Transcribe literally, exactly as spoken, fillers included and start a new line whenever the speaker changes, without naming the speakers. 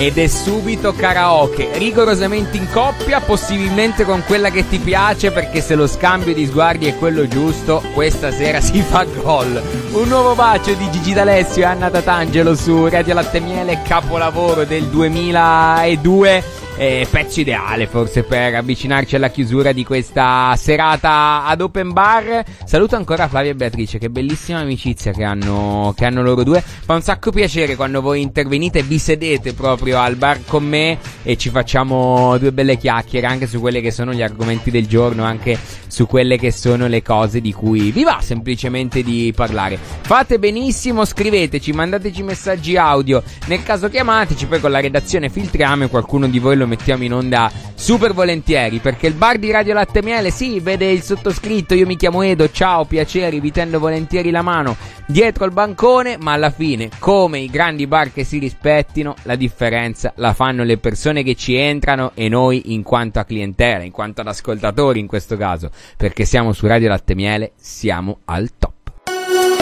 ed è subito karaoke, rigorosamente in coppia, possibilmente con quella che ti piace, perché se lo scambio di sguardi è quello giusto, questa sera si fa gol. Un nuovo bacio di Gigi D'Alessio e Anna Tatangelo su Radio Latte Miele, capolavoro del duemiladue. Eh, pezzo ideale forse per avvicinarci alla chiusura di questa serata ad Open Bar. Saluto ancora Flavia e Beatrice, che bellissima amicizia che hanno, che hanno loro due. Fa un sacco piacere quando voi intervenite e vi sedete proprio al bar con me e ci facciamo due belle chiacchiere anche su quelli che sono gli argomenti del giorno, anche su quelle che sono le cose di cui vi va semplicemente di parlare. Fate benissimo, scriveteci, mandateci messaggi audio, nel caso chiamateci, poi con la redazione filtriamo e qualcuno di voi lo mettiamo in onda super volentieri, perché il bar di Radio Latte Miele, sì, vede il sottoscritto, io mi chiamo Edo, ciao, piacere, vi tendo volentieri la mano dietro al bancone, ma alla fine, come i grandi bar che si rispettino, la differenza la fanno le persone che ci entrano e noi in quanto a clientela, in quanto ad ascoltatori in questo caso, perché siamo su Radio Latte Miele, siamo al top.